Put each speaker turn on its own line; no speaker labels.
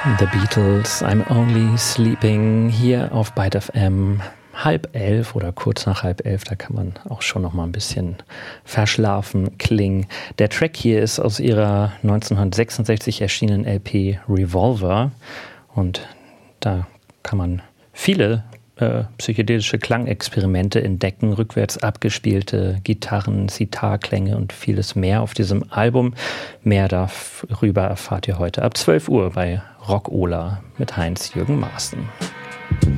The Beatles, I'm Only Sleeping, hier auf Byte FM. 10:30 oder kurz nach 10:30, da kann man auch schon noch mal ein bisschen verschlafen klingen. Der Track hier ist aus ihrer 1966 erschienenen LP Revolver und da kann man viele psychedelische Klangexperimente entdecken, rückwärts abgespielte Gitarren, Sitarklänge und vieles mehr auf diesem Album. Mehr darüber erfahrt ihr heute ab 12 Uhr bei Rock Ola mit Heinz-Jürgen Maaßen.